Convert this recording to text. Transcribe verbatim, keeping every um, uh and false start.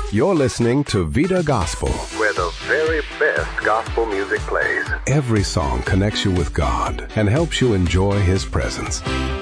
You're listening to Vida Gospel. Where the very best gospel music plays. Every song connects you with God and helps you enjoy His presence.